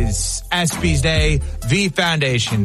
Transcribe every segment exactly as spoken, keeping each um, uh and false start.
is ESPYs Day, V Foundation,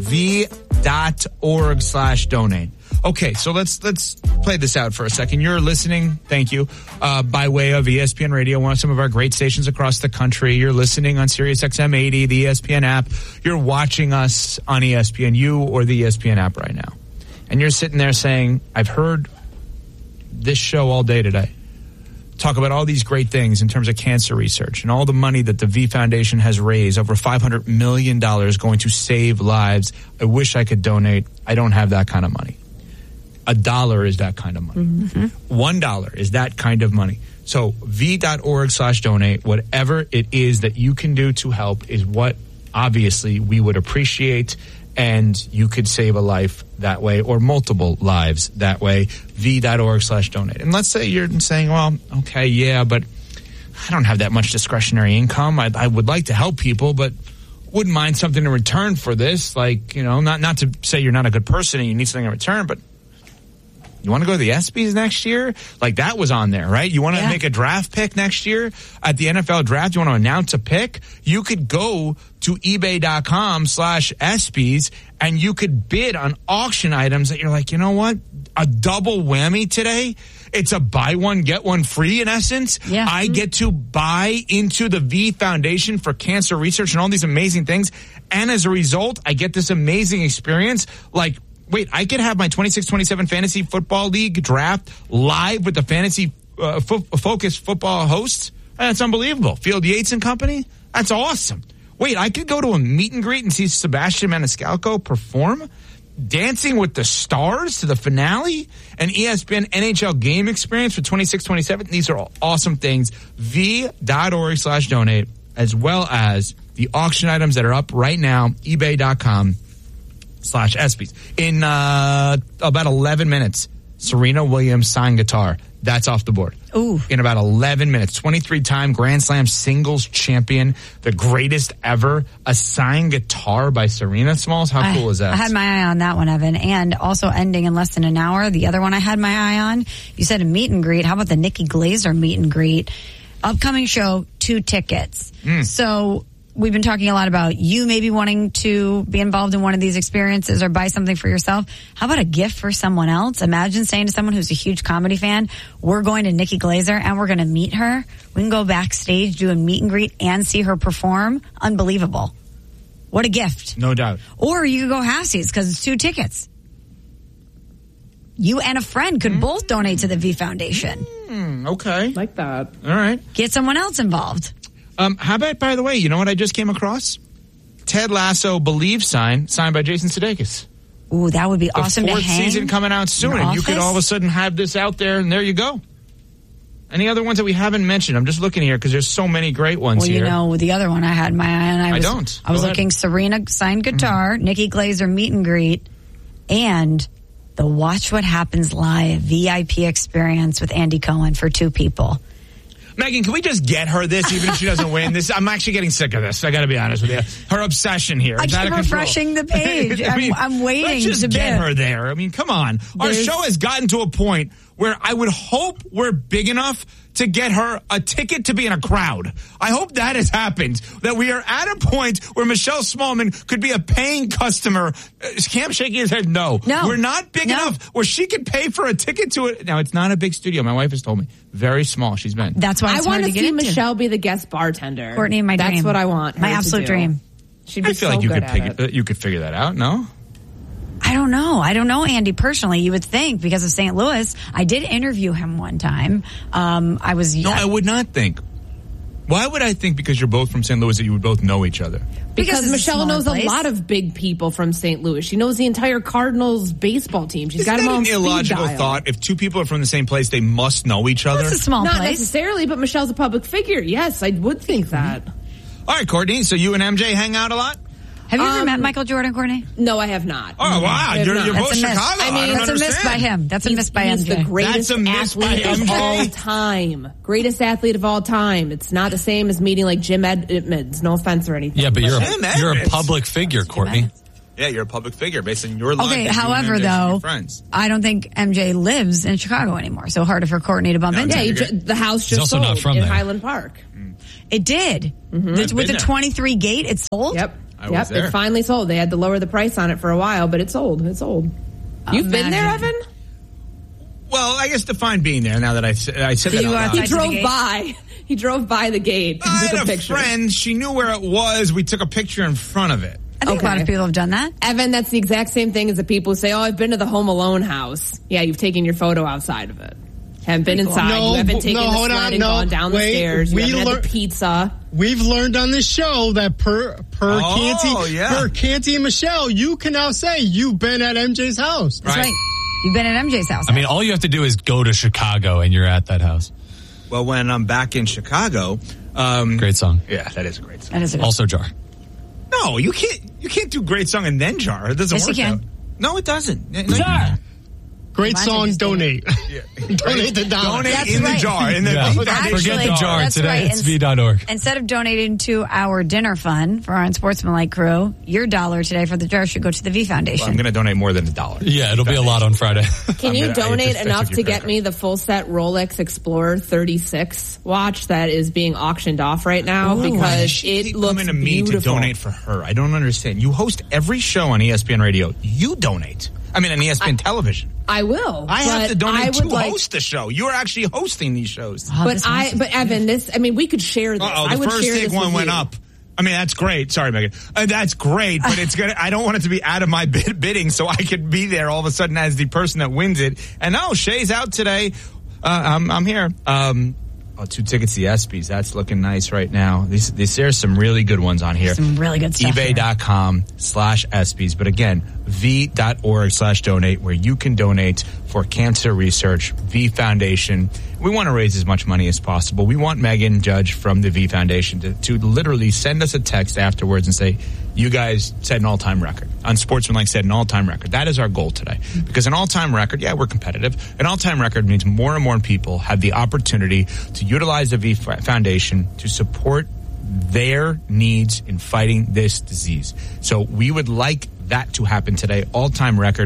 v.org slash donate. Okay, so let's let's play this out for a second. You're listening, thank you, uh, by way of E S P N Radio, one of some of our great stations across the country. You're listening on Sirius X M eighty, the E S P N app. You're watching us on E S P N U or the E S P N app right now. And you're sitting there saying, I've heard this show all day today talk about all these great things in terms of cancer research and all the money that the V Foundation has raised, over five hundred million dollars going to save lives. I wish I could donate. I don't have that kind of money. A dollar is that kind of money. Mm-hmm. One dollar is that kind of money. So v.org slash donate, whatever it is that you can do to help is what obviously we would appreciate, and you could save a life that way or multiple lives that way. v.org slash donate. And let's say you're saying, well, okay, yeah, but I don't have that much discretionary income. I, I would like to help people, but wouldn't mind something in return for this. Like, you know, not, not to say you're not a good person and you need something in return, but you want to go to the ESPYs next year? Like, that was on there, right? You want to yeah. make a draft pick next year at the N F L draft? You want to announce a pick? You could go to ebay.com slash ESPYs and you could bid on auction items that you're like, you know what? A double whammy today? It's a buy one, get one free in essence. Yeah. I get to buy into the V Foundation for Cancer Research and all these amazing things. And as a result, I get this amazing experience. Like, wait, I could have my twenty-six twenty-seven Fantasy Football League draft live with the Fantasy uh, fo- Focus football hosts? That's unbelievable. Field Yates and company? That's awesome. Wait, I could go to a meet and greet and see Sebastian Maniscalco perform? Dancing with the Stars to the finale? An E S P N N H L game experience for twenty-six twenty-seven? These are all awesome things. v.org slash donate, as well as the auction items that are up right now, ebay.com slash ESPYs. In uh, about eleven minutes, Serena Williams signed guitar. That's off the board. Ooh. In about eleven minutes. twenty-three-time Grand Slam singles champion, the greatest ever. A signed guitar by Serena Smalls. How I, cool is that? I had my eye on that one, Evan. And also ending in less than an hour, the other one I had my eye on, you said a meet and greet. How about the Nikki Glaser meet and greet? Upcoming show, two tickets. Mm. So we've been talking a lot about you maybe wanting to be involved in one of these experiences or buy something for yourself. How about a gift for someone else? Imagine saying to someone who's a huge comedy fan, we're going to Nikki Glaser and we're going to meet her. We can go backstage, do a meet and greet, and see her perform. Unbelievable. What a gift. No doubt. Or you could go halfsies because it's two tickets. You and a friend could mm. both donate to the V Foundation. Mm, okay. Like that. All right. Get someone else involved. Um, how about, by the way, you know what I just came across? Ted Lasso Believe sign, signed by Jason Sudeikis. Ooh, that would be the awesome to hang. The fourth season coming out soon, and you could all of a sudden have this out there, and there you go. Any other ones that we haven't mentioned? I'm just looking here because there's so many great ones well, here. Well, you know, the other one I had my eye on. I, was, I don't. I was go looking ahead. Serena signed guitar, mm-hmm. Nikki Glaser meet and greet, and the Watch What Happens Live V I P experience with Andy Cohen for two people. Megan, can we just get her this, even if she doesn't win? This, I'm actually getting sick of this. I got to be honest with you. Her obsession here. I keep refreshing the page. I mean, I'm, I'm waiting. Let's just to get bid. her there. I mean, come on. Our There's... show has gotten to a point where I would hope we're big enough to get her a ticket to be in a crowd. I hope that has happened. That we are at a point where Michelle Smallman could be a paying customer. Is Cam shaking his head? No. No. We're not big no. enough where she could pay for a ticket to it. Now, it's not a big studio. My wife has told me. Very small. She's been. That's why it's I want to see into. Michelle be the guest bartender. Courtney, my That's dream. That's what I want. My absolute dream. She'd be I feel so like you good could, at figure, it. you could figure that out, no? I don't know. I don't know Andy personally. You would think because of Saint Louis. I did interview him one time. Um, I was no, I would not think. Why would I think because you're both from Saint Louis that you would both know each other? Because, because Michelle knows place. a lot of big people from Saint Louis. She knows the entire Cardinals baseball team. She's Isn't got them on speed dial. Isn't that an illogical thought? If two people are from the same place, they must know each other. That's a small Not place. necessarily, but Michelle's a public figure. Yes, I would think that. All right, Courtney. So you and M J hang out a lot? Have you um, ever met Michael Jordan, Courtney? No, I have not. Oh, wow. You're, you're both Chicago. I mean, I that's understand. a miss by him. That's a he's, miss by he's M J. The greatest that's a miss by athlete M J. of all time. Greatest athlete of all time. It's not the same as meeting like Jim Ed- Edmonds. No offense or anything. Yeah, but you're Jim a, you're a Edmonds. public figure, Courtney. Yeah, you're a public figure based on your life. Okay, and however, your though, friends. I don't think M J lives in Chicago anymore, so harder for Courtney to bump No, into. Yeah, you're you good. ju- the house He's just also sold not from in there. Highland Park. It did. Mm-hmm. It's with been the there. twenty-three gate, it's sold? Yep. I was Yep. there. It finally sold. They had to lower the price on it for a while, but it's sold. It's sold. You've been there, Imagine. Evan? Well, I guess define being there now that I, s- I said So that you out go loud. outside He to the drove gate? by. He drove by the gate and I took had a a picture. friend. She knew where it was. We took a picture in front of it. I think Okay. a lot of people have done that. Evan, that's the exact same thing as the people who say, oh, I've been to the Home Alone house. Yeah, you've taken your photo outside of it. Haven't been inside. No, you haven't no, taken the hold on, sled and no. gone down Wait, the stairs. You we haven't lear- had the pizza. We've learned on this show that per per Oh, Canty, yeah. per Canty and Michelle, you can now say you've been at M J's house. That's Right. right. You've been at M J's house. I mean, all you have to do is go to Chicago and you're at that house. Well, when I'm back in Chicago, um, Great song. yeah, that is a great song. that is a Also Jar. No, you can't. You can't do great song and then jar. It doesn't Yes, work you can. out. No, it doesn't. No, you- Jar. Great Mine song, just donate. donate the dollar. Donate That's in right. the jar. In the Yeah. V Actually, Foundation Forget the jar. that's Today right. it's v dot org. Instead of donating to our dinner fund for our Unsportsmanlike crew, your dollar today for the jar should go to the V Foundation. Well, I'm going to donate more than a dollar. Yeah, it'll be a lot on Friday. Can I'm you gonna- I donate just- I enough took your to credit get me the full set Rolex Explorer thirty-six watch that is being auctioned off right now? Why does because she it keep looks coming to me beautiful. to donate for her. I don't understand. You host every show on E S P N Radio. You donate. I mean, on E S P N television. I will. I have but to donate I would to like, host the show. You are actually hosting these shows. Oh, But this I, message- but Evan, this. I mean, we could share this. Uh-oh, I the would first share take this one with went you. up. I mean, that's great. Sorry, Megan. Uh, that's great, but it's gonna. I don't want it to be out of my bid, bidding, so I could be there all of a sudden as the person that wins it. And oh, Shay's out today. Uh, I'm I'm here. Um, oh, two tickets to the ESPYs. That's looking nice right now. These, these there's some really good ones on here. Some really good stuff here. eBay.com slash ESPYs. But again, v.org slash donate, where you can donate for cancer research, V Foundation. We want to raise as much money as possible. We want Megan Judge from the V Foundation to, to literally send us a text afterwards and say, you guys set an all-time record. Unsportsmanlike set an all-time record. That is our goal today. Because an all-time record, yeah, we're competitive. An all-time record means more and more people have the opportunity to utilize the V Foundation to support their needs in fighting this disease. So we would like that to happen today. All-time record,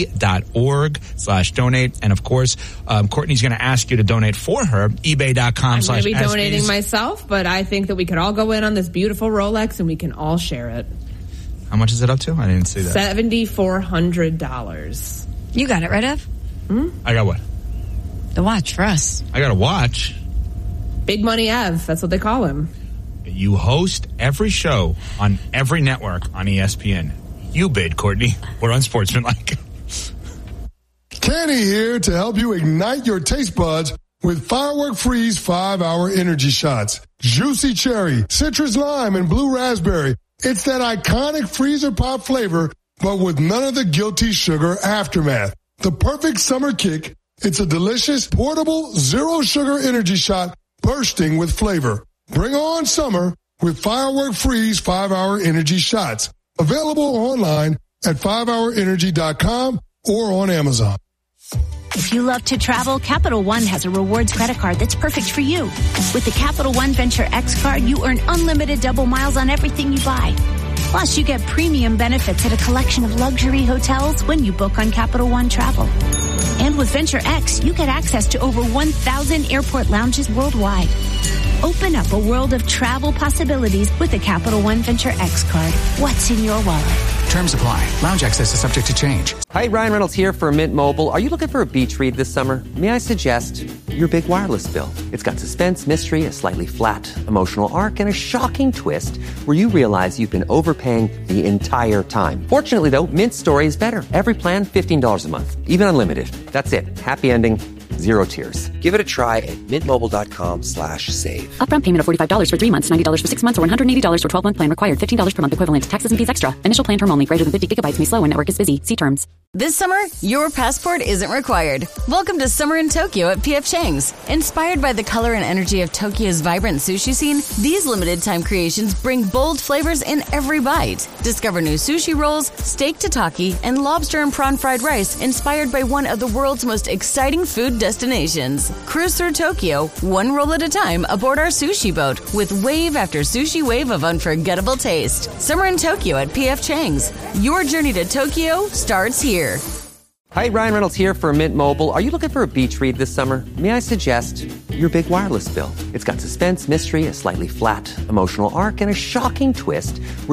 v.org slash donate. And of course, um, Courtney's going to ask you to donate for her, ebay.com I'm going slash to be donating ESPYs. myself, but I think that we could all go in on this beautiful Rolex and we can all share it. How much is it up to? I didn't see that. seven thousand four hundred dollars. You got it, right, Ev? I got what? The watch for us. I got a watch. Big Money Ev, that's what they call him. You host every show on every network on E S P N. You bid, Courtney. We're unsportsmanlike. Kenny here to help you ignite your taste buds with Firework Freeze five hour energy shots. Juicy cherry, citrus lime, and blue raspberry. It's that iconic freezer pop flavor, but with none of the guilty sugar aftermath. The perfect summer kick. It's a delicious, portable, zero sugar energy shot bursting with flavor. Bring on summer with Firework Freeze five hour energy shots. Available online at five hour energy dot com or on Amazon. If you love to travel, Capital One has a rewards credit card that's perfect for you. With the Capital One Venture X card, you earn unlimited double miles on everything you buy. Plus, you get premium benefits at a collection of luxury hotels when you book on Capital One Travel. And with Venture X, you get access to over one thousand airport lounges worldwide. Open up a world of travel possibilities with the Capital One Venture X card. What's in your wallet? Terms apply. Lounge access is subject to change. Hi, Ryan Reynolds here for Mint Mobile. Are you looking for a beach read this summer? May I suggest your big wireless bill? It's got suspense, mystery, a slightly flat emotional arc, and a shocking twist where you realize you've been overpaying the entire time. Fortunately, though, Mint story is better. Every plan, fifteen dollars a month. Even unlimited. That's it. Happy ending. Zero tears. Give it a try at mintmobile.com slash save. Upfront payment of forty-five dollars for three months, ninety dollars for six months, or one hundred eighty dollars for twelve-month plan required. fifteen dollars per month equivalent. Taxes and fees extra. Initial plan term only. Greater than fifty gigabytes may slow when network is busy. See terms. This summer, your passport isn't required. Welcome to Summer in Tokyo at P F Chang's. Inspired by the color and energy of Tokyo's vibrant sushi scene, these limited-time creations bring bold flavors in every bite. Discover new sushi rolls, steak tataki, and lobster and prawn fried rice inspired by one of the world's most exciting food destinations. Cruise through Tokyo, one roll at a time aboard our sushi boat with wave after sushi wave of unforgettable taste. Summer in Tokyo at P F Chang's. Your journey to Tokyo starts here. Hi, Ryan Reynolds here for Mint Mobile. Are you looking for a beach read this summer? May I suggest your big wireless bill? It's got suspense, mystery, a slightly flat, emotional arc, and a shocking twist.